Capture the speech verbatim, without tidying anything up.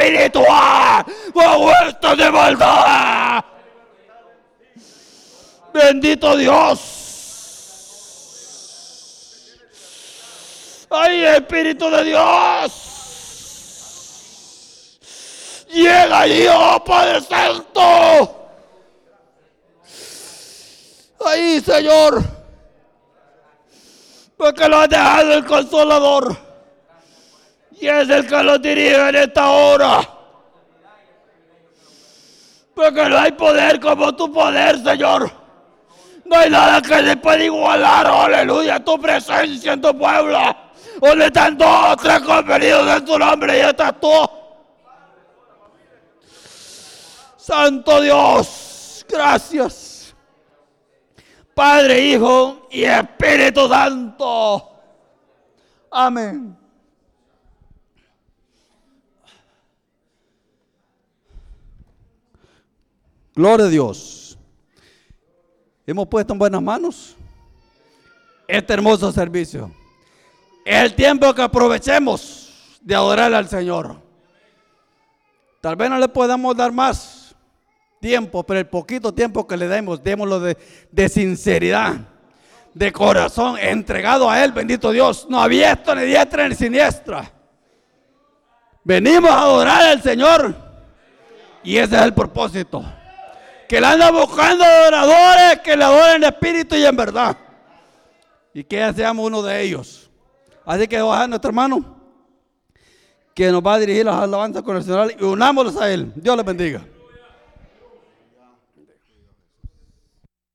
espiritual, con huestes de maldad. Bendito Dios. ¡Ay, Espíritu de Dios! Llega allí, oh Padre Santo. Ahí, Señor. Porque lo ha dejado el Consolador. Y es el que lo dirige en esta hora. Porque no hay poder como tu poder, Señor. No hay nada que se pueda igualar, oh, aleluya, tu presencia en tu pueblo. Donde están dos o tres convenidos en tu nombre y estás tú. Santo Dios, gracias. Padre, Hijo y Espíritu Santo. Amén. Gloria a Dios. Hemos puesto en buenas manos este hermoso servicio. Es el tiempo que aprovechemos de adorar al Señor. Tal vez no le podamos dar más tiempo, pero el poquito tiempo que le demos, démoslo de, de sinceridad, de corazón, entregado a Él, bendito Dios. No abierto ni diestra ni siniestra. Venimos a adorar al Señor y ese es el propósito. Que le anda buscando adoradores que le adoren en espíritu y en verdad. Y que ya seamos uno de ellos. Así que ojalá nuestro hermano que nos va a dirigir las alabanzas con el Señor y unámoslos a Él. Dios les bendiga.